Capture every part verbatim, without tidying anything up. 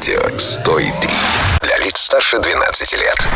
Радио сто три. Для лиц старше двенадцати лет.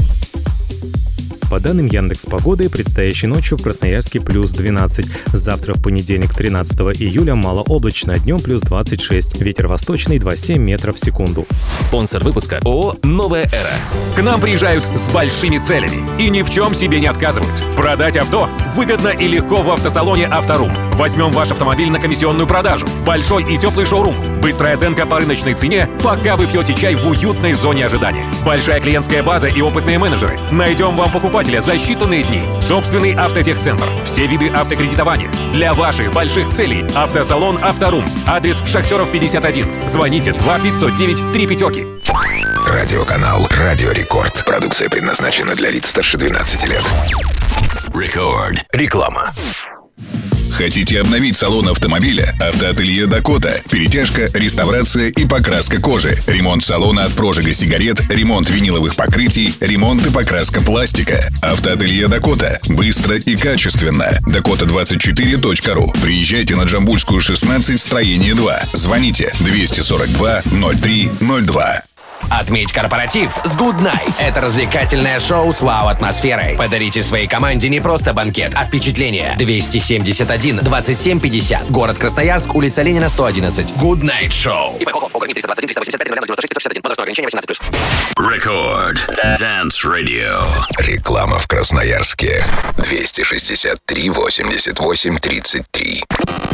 По данным Яндекс.Погоды, предстоящей ночью в Красноярске плюс двенадцать. Завтра в понедельник, тринадцатого июля, малооблачно, днем плюс двадцать шесть. Ветер восточный два целых семь метров в секунду. Спонсор выпуска ООО «Новая эра». К нам приезжают с большими целями и ни в чем себе не отказывают. Продать авто выгодно и легко в автосалоне «Авторум». Возьмем ваш автомобиль на комиссионную продажу. Большой и теплый шоурум. Быстрая оценка по рыночной цене, пока вы пьете чай в уютной зоне ожидания. Большая клиентская база и опытные менеджеры. Найдем вам покупателя за считанные дни. Собственный автотехцентр. Все виды автокредитования. Для ваших больших целей. Автосалон «Авторум». Адрес Шахтеров пятьдесят один. Звоните два пятьсот девять три пятерки. Радиоканал «Радио Рекорд». Продукция предназначена для лиц старше двенадцати лет. Рекорд. Реклама. Хотите обновить салон автомобиля? Автоателье «Дакота». Перетяжка, реставрация и покраска кожи. Ремонт салона от прожига сигарет, ремонт виниловых покрытий, ремонт и покраска пластика. Автоателье «Дакота». Быстро и качественно. дакота двадцать четыре точка ру. Приезжайте на Джамбульскую, шестнадцать, строение два. Звоните двести сорок два ноль три ноль два. Отметь корпоратив с Good Night. Это развлекательное шоу с вау-атмосферой. Подарите своей команде не просто банкет, а впечатление. двести семьдесят один двадцать семь пятьдесят. Город Красноярск, улица Ленина, сто одиннадцать. Good Night Show. Рекорд. Dance Radio. Реклама в Красноярске. двести шестьдесят три восемьдесят восемь тридцать три.